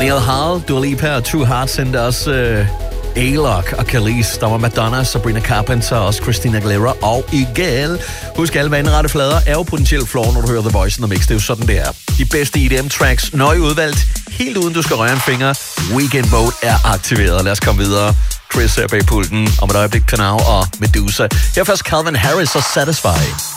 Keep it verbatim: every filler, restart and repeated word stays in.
Daniel Hall, Dua Lipa og Two Hearts sendte også uh, A-Lock og Khalees. Der var Madonna, Sabrina Carpenter og også Christina Aguilera og Igel. Husk, alle vandrette flader er jo potentielt floor, når du hører The Voice in the Mix. Det er jo sådan, det er. De bedste E D M-tracks, nøje udvalgt, helt uden du skal røre en finger. Weekend Mode er aktiveret. Lad os komme videre. Chris er bag pulten, om et øjeblik Kanau og Medusa. Her først Calvin Harris og Satisfy.